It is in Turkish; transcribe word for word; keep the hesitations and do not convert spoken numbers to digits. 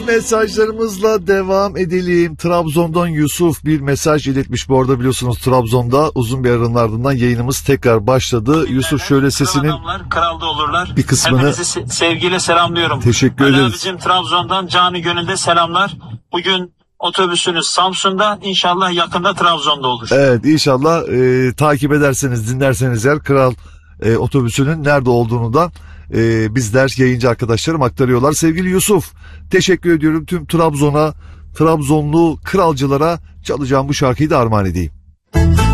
mesajlarımızla devam edelim. Trabzon'dan Yusuf bir mesaj iletmiş. Bu arada biliyorsunuz Trabzon'da uzun bir aranın ardından yayınımız tekrar başladı. Yusuf şöyle sesinin adamlar, kralda olurlar. Bir kısmını Hepinizi se- sevgiyle selamlıyorum. Teşekkür Ali ederiz. abicim Trabzon'dan canı gönülde selamlar. Bugün otobüsünüz Samsun'da, inşallah yakında Trabzon'da olur. Evet, inşallah e, takip ederseniz, dinlerseniz eğer Kral e, otobüsünün nerede olduğunu da e, bizler yayıncı arkadaşlarım aktarıyorlar. Sevgili Yusuf, teşekkür ediyorum tüm Trabzon'a, Trabzonlu kralcılara çalacağım bu şarkıyı da armağan edeyim.